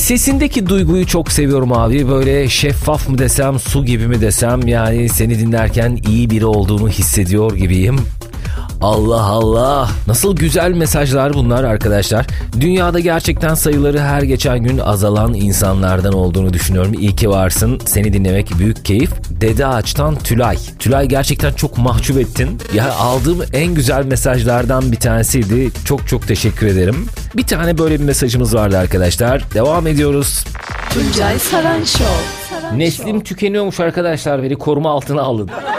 Sesindeki duyguyu çok seviyorum abi. Böyle şeffaf mı desem, su gibi mi desem, yani seni dinlerken iyi biri olduğunu hissediyor gibiyim. Allah Allah, nasıl güzel mesajlar bunlar arkadaşlar. Dünyada gerçekten sayıları her geçen gün azalan insanlardan olduğunu düşünüyorum. İyi ki varsın, seni dinlemek büyük keyif. Dede Ağaç'tan Tülay. Tülay, gerçekten çok mahcup ettin. Ya, aldığım en güzel mesajlardan bir tanesiydi. Çok çok teşekkür ederim. Bir tane böyle bir mesajımız vardı arkadaşlar. Devam ediyoruz. Tuncay Saran Show. Neslim tükeniyormuş arkadaşlar, beni koruma altına alın.